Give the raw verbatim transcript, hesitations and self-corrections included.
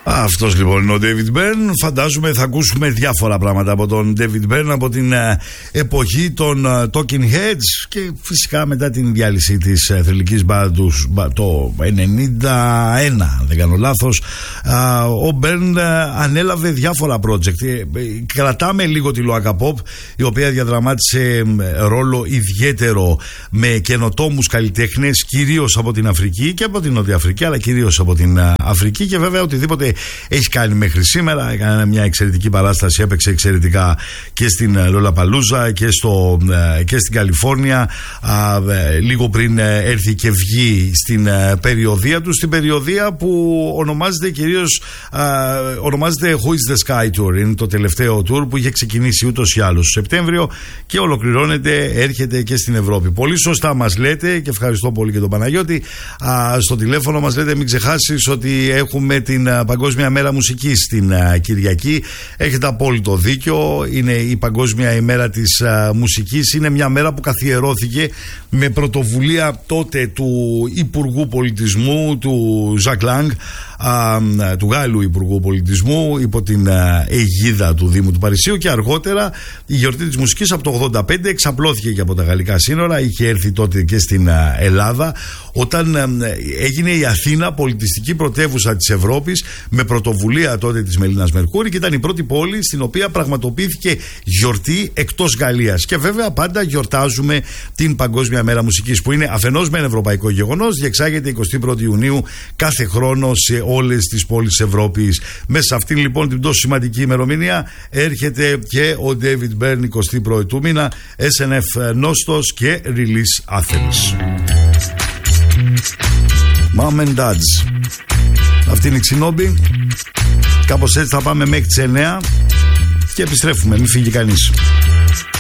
Αυτός λοιπόν είναι ο David Byrne. Φαντάζομαι θα ακούσουμε διάφορα πράγματα από τον David Byrne από την ε, εποχή των ε, Talking Heads και φυσικά μετά την διάλυση της ε, θρυλικής μπάντους το ενενήντα ένα, αν δεν κάνω λάθος. ε, ο Byrne ε, ανέλαβε διάφορα project. ε, κρατάμε λίγο τη Λουάκα Pop, η οποία διαδραμάτισε ε, ρόλο ιδιαίτερο με καινοτόμους καλλιτέχνες, κυρίως από την Αφρική και από την Νότια Αφρική, αλλά κυρίως από την ε, Αφρική, και βέβαια οτιδήποτε έχει κάνει μέχρι σήμερα. Έκανε μια εξαιρετική παράσταση, έπαιξε εξαιρετικά και στην Λολαπαλούζα και, στο, και στην Καλιφόρνια, α, λίγο πριν έρθει και βγει στην περιοδεία του, στην περιοδεία που ονομάζεται κυρίως α, ονομάζεται Who is the Sky Tour. Είναι το τελευταίο tour που είχε ξεκινήσει ούτως ή άλλως στο Σεπτέμβριο και ολοκληρώνεται, έρχεται και στην Ευρώπη. Πολύ σωστά μας λέτε, και ευχαριστώ πολύ και τον Παναγιώτη, α, στο τηλέφωνο μας λέτε μην ξεχάσεις ότι έχουμε την Παγκόσμια Μέρα Μουσικής την uh, Κυριακή. Έχετε απόλυτο δίκιο. Είναι η Παγκόσμια ημέρα της uh, μουσικής. Είναι μια μέρα που καθιερώθηκε με πρωτοβουλία τότε του Υπουργού Πολιτισμού, του Ζακ Λάγκ, uh, του Γάλλου Υπουργού Πολιτισμού, υπό την uh, αιγίδα του Δήμου του Παρισίου, και αργότερα η γιορτή της μουσικής από το ογδόντα πέντε εξαπλώθηκε και από τα γαλλικά σύνορα. Είχε έρθει τότε και στην uh, Ελλάδα, όταν uh, έγινε η Αθήνα πολιτιστική πρωτεύουσα της Ευρώπης, με πρωτοβουλία τότε της Μελίνας Μερκούρη, και ήταν η πρώτη πόλη στην οποία πραγματοποιήθηκε γιορτή εκτός Γαλλίας. Και βέβαια πάντα γιορτάζουμε την Παγκόσμια Μέρα Μουσικής, που είναι αφενός με ένα ευρωπαϊκό γεγονός, διεξάγεται εικοστή πρώτη Ιουνίου κάθε χρόνο σε όλες τις πόλεις της Ευρώπης. Μέσα σε αυτήν λοιπόν την τόσο σημαντική ημερομηνία έρχεται και ο David Byrne, εικοστή πρώτη του μήνα, ες εν εφ Nostos και Release Athens. Mom and Dads. Αυτή είναι η Ξινόμπη. Κάπως έτσι θα πάμε μέχρι τις εννιά και επιστρέφουμε, μην φύγει κανείς.